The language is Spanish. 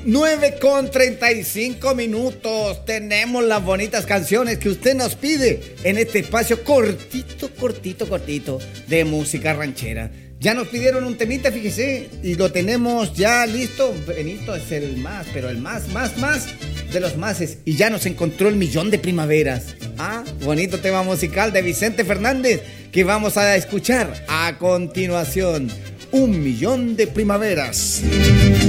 9:35. Tenemos las bonitas canciones que usted nos pide en este espacio cortito de música ranchera. Ya nos pidieron un temita, fíjese, y lo tenemos ya listo. Benito es el más, pero el más de los máses. Y ya nos encontró el millón de primaveras. Bonito tema musical de Vicente Fernández que vamos a escuchar a continuación. Un millón de primaveras.